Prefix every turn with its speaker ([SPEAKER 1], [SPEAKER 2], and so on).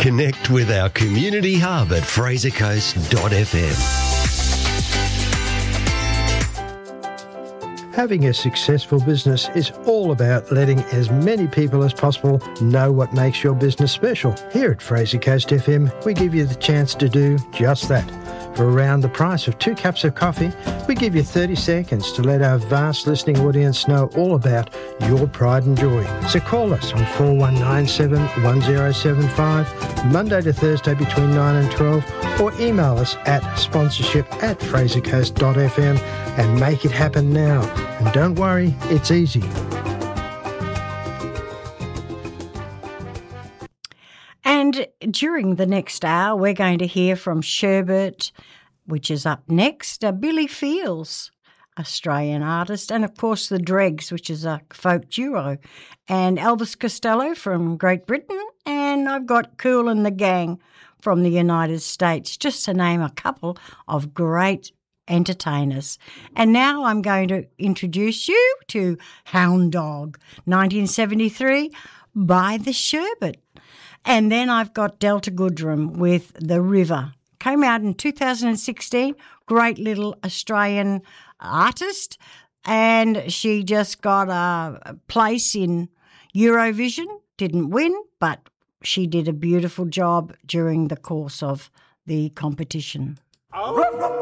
[SPEAKER 1] Connect with our community hub at frasercoast.fm.
[SPEAKER 2] Having a successful business is all about letting as many people as possible know what makes your business special. Here at Fraser Coast FM, we give you the chance to do just that. For around the price of 2 cups of coffee, we give you 30 seconds to let our vast listening audience know all about your pride and joy. So call us on 4197 1075, Monday to Thursday between 9 and 12, or email us at sponsorship@frasercoast.fm and make it happen now. And don't worry, it's easy.
[SPEAKER 3] And during the next hour, we're going to hear from Sherbet, which is up next, Billy Fields, Australian artist, and of course the Dregs, which is a folk duo, and Elvis Costello from Great Britain, and I've got Kool and the Gang from the United States, just to name a couple of great entertainers. And now I'm going to introduce you to Hound Dog, 1973, by the Sherbet. And then I've got Delta Goodrem with The River. Came out in 2016, great little Australian artist, and she just got a place in Eurovision, didn't win, but she did a beautiful job during the course of the competition.